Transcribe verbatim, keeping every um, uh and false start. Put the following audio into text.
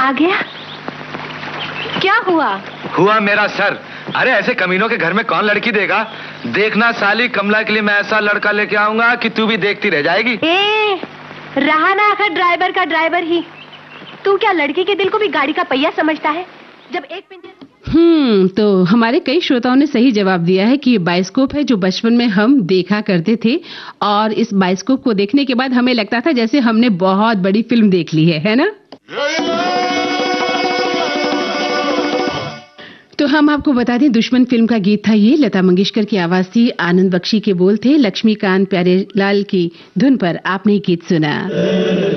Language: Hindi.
आ गया? क्या हुआ? हुआ मेरा सर। अरे ऐसे कमीनों के घर में कौन लड़की देगा? देखना साली, कमला के लिए मैं ऐसा लड़का लेके आऊंगा कि तू भी देखती रह जाएगी। ए, रहा ना आखिर ड्राइवर का ड्राइवर ही। तू क्या लड़की के दिल को भी गाड़ी का पहिया समझता है? जब एक पिंजरे हम्म तो हमारे कई श्रोताओं ने सही जवाब दिया है कि ये बाइस्कोप है जो बचपन में हम देखा करते थे, और इस बाइस्कोप को देखने के बाद हमें लगता था जैसे हमने बहुत बड़ी फिल्म देख ली है, है ना? तो हम आपको बता दें, दुश्मन फिल्म का गीत था ये। लता मंगेशकर की आवाज थी, आनंद बख्शी के बोल थे, लक्ष्मीकांत प्यारेलाल की धुन पर आपने गीत सुना।